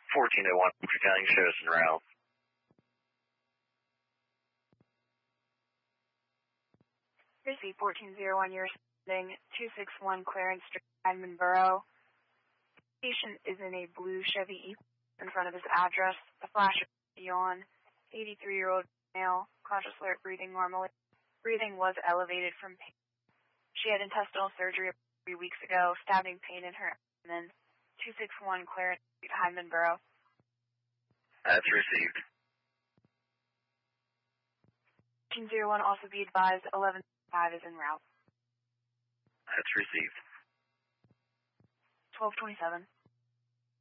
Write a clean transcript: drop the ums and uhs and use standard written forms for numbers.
1401, County, show us en route. Receive 1401, you're sending 261 Clarence Street, Hyndman Borough. Patient is in a blue Chevy in front of his address. The flash is on. 83-year-old male, conscious alert, breathing normally. Breathing was elevated from pain. She had intestinal surgery 3 weeks ago, stabbing pain in her abdomen. 261 Clarence Street, Hyndman Borough. That's received. 1801, also be advised, 11.5 is en route. That's received. 1227.